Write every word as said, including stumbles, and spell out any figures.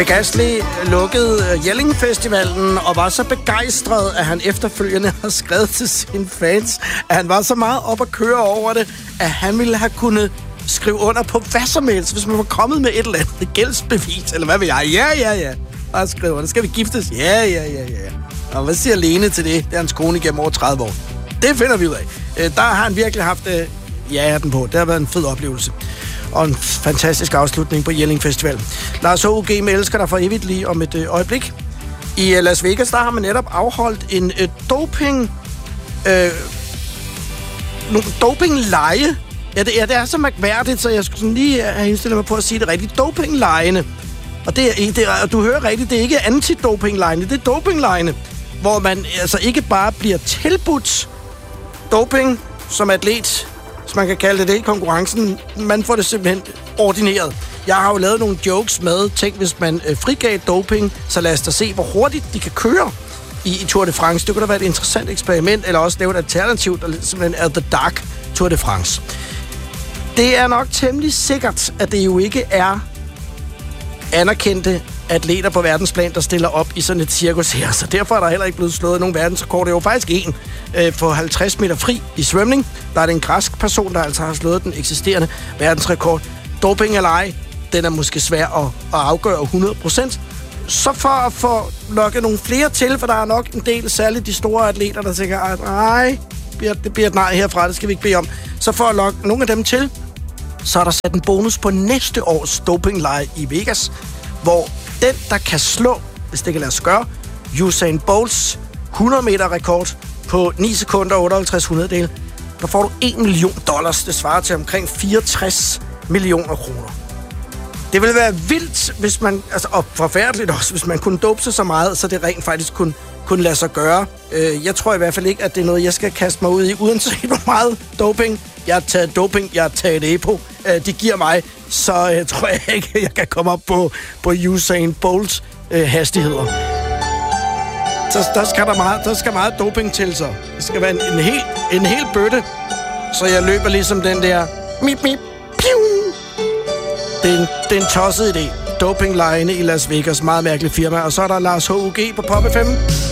Gasly lukkede Jelling-festivalen og var så begejstret, at han efterfølgende har skrevet til sine fans, at han var så meget op at køre over det, at han ville have kunnet skrive under på hvad som helst, hvis man var kommet med et eller andet gældsbevis, eller hvad ved jeg. Ja, ja, ja. Og skriver, det skal vi giftes? Ja, ja, ja, ja. Og hvad siger Lene til det? Det er hans kone igennem over tredive år. Det finder vi ud af. Der har han virkelig haft ja den på. Det har været en fed oplevelse. Og en fantastisk afslutning på Jelling Festival. Lars H U G med Elsker dig for evigt lige om et øh, øjeblik. I øh, Las Vegas, der har man netop afholdt en øh, doping... Øh, doping-leje. Ja det, ja, det er så mærkværdigt, så jeg skulle sådan lige have indstillet mig på at sige det rigtigt. Doping-lejene. Og det er, det er, du hører rigtigt, det er ikke antidoping-lejene, det er doping-lejene. Hvor man altså ikke bare bliver tilbudt doping som atlet, hvis man kan kalde det det, i konkurrencen. Man får det simpelthen ordineret. Jeg har jo lavet nogle jokes med, tænk hvis man øh, frigav doping, så lad os da se, hvor hurtigt de kan køre i, i Tour de France. Det kunne da være et interessant eksperiment, eller også lave et alternativ, der simpelthen er The Dark Tour de France. Det er nok temmelig sikkert, at det jo ikke er anerkendte atleter på verdensplan, der stiller op i sådan et cirkus her. Så derfor er der heller ikke blevet slået nogen verdensrekord. Det er jo faktisk en øh, på halvtreds meter fri i svømning. Der er det en græsk person, der altså har slået den eksisterende verdensrekord. Doping eller ej, den er måske svær at, at afgøre hundrede procent. Så for at få lukket nogle flere til, for der er nok en del, særligt de store atleter, der tænker, nej, det bliver et nej herfra, det skal vi ikke bede om. Så for at lukke nogle af dem til, så er der sat en bonus på næste års dopingleje i Vegas, hvor den, der kan slå, hvis det kan lade sig gøre, Usain Bolts hundrede meter rekord på ni sekunder og otteoghalvtreds hundrededele, der får du en million dollars. Det svarer til omkring fireogtres millioner kroner. Det ville være vildt, hvis man, altså, og forfærdeligt også, hvis man kunne dope sig så meget, så det rent faktisk kunne, kunne lade sig gøre. Jeg tror i hvert fald ikke, at det er noget, jeg skal kaste mig ud i, uanset hvor meget doping. Jeg har taget doping, jeg har taget EPO. De giver mig, så jeg tror jeg ikke, at jeg kan komme op på, på Usain Bolts øh, hastigheder. Så der skal der meget, der skal meget doping til, så. Det skal være en, en, hel, en hel bøtte, så jeg løber ligesom den der mip, mip, piu. Det er en, det er en tosset idé. Dopinglejene i Las Vegas, meget mærkeligt firma. Og så er der Lars H U G på Pop F M.